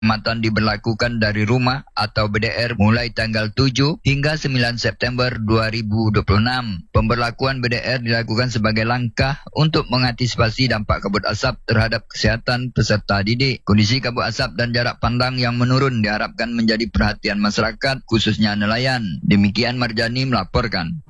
Pengamatan diberlakukan dari rumah atau BDR mulai tanggal 7 hingga 9 September 2026. Pemberlakuan BDR dilakukan sebagai langkah untuk mengantisipasi dampak kabut asap terhadap kesehatan peserta didik. Kondisi kabut asap dan jarak pandang yang menurun diharapkan menjadi perhatian masyarakat, khususnya nelayan. Demikian Marjani melaporkan.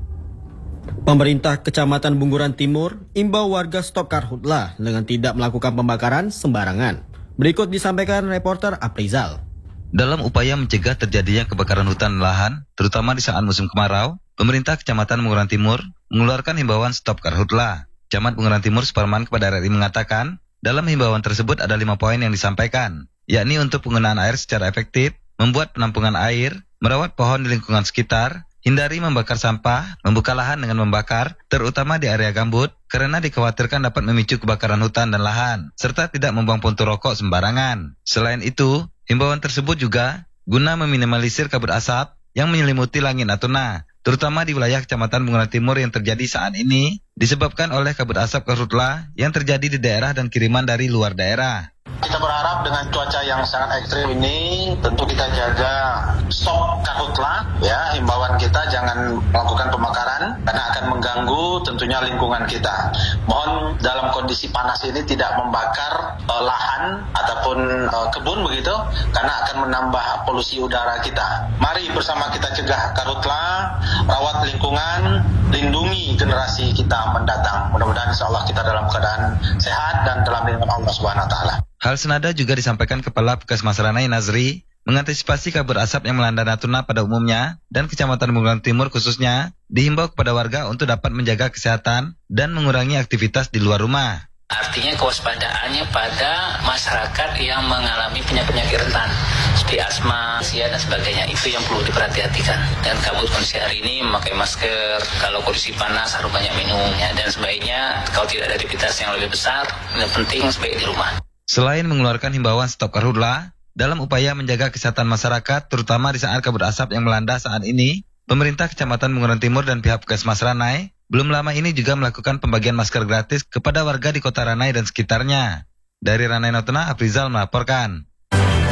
Pemerintah Kecamatan Bunguran Timur imbau warga stop karhutlah dengan tidak melakukan pembakaran sembarangan. Berikut disampaikan reporter Aprizal. Dalam upaya mencegah terjadinya kebakaran hutan dan lahan, terutama di saat musim kemarau, pemerintah Kecamatan Bunguran Timur mengeluarkan himbauan stop karhutlah. Camat Bunguran Timur Suparman kepada RRI mengatakan, dalam himbauan tersebut ada 5 poin yang disampaikan, yakni untuk penggunaan air secara efektif, membuat penampungan air, merawat pohon di lingkungan sekitar, hindari membakar sampah, membuka lahan dengan membakar, terutama di area gambut, karena dikhawatirkan dapat memicu kebakaran hutan dan lahan, serta tidak membuang puntung rokok sembarangan. Selain itu, himbauan tersebut juga guna meminimalisir kabut asap yang menyelimuti langit Natuna, terutama di wilayah Kecamatan Bunguran Timur yang terjadi saat ini, disebabkan oleh kabut asap karhutlah yang terjadi di daerah dan kiriman dari luar daerah. Kita berharap dengan cuaca yang sangat ekstrim ini, tentu kita jaga stop karhutlah, ya, himbauan kita jangan melakukan pembakaran karena akan mengganggu tentunya lingkungan kita. Mohon dalam kondisi panas ini tidak membakar lahan ataupun kebun begitu, karena akan menambah polusi udara kita. Mari bersama kita cegah karhutlah, rawat lingkungan, lindungi generasi kita mendatang. Mudah-mudahan insya Allah kita dalam keadaan sehat dan dalam lindungan Allah Subhanahu Wa Taala. Hal senada juga disampaikan Kepala Puskesmas Ranai Nazri, mengantisipasi kabut asap yang melanda Natuna pada umumnya dan Kecamatan Bunguran Timur khususnya, dihimbau kepada warga untuk dapat menjaga kesehatan dan mengurangi aktivitas di luar rumah. Artinya kewaspadaannya pada masyarakat yang mengalami penyakit rentan seperti asma, usia dan sebagainya, itu yang perlu diperhatikan. Dan kabut kondisi hari ini memakai masker, kalau kondisi panas harus banyak minum, ya, dan sebaiknya kalau tidak ada aktivitas yang lebih besar, yang penting sebaiknya di rumah. Selain mengeluarkan himbauan stop karhutlah, dalam upaya menjaga kesehatan masyarakat, terutama di saat kabut asap yang melanda saat ini, pemerintah Kecamatan Bunguran Timur dan pihak Puskesmas Ranai belum lama ini juga melakukan pembagian masker gratis kepada warga di Kota Ranai dan sekitarnya. Dari Ranai Natuna, Aprizal melaporkan.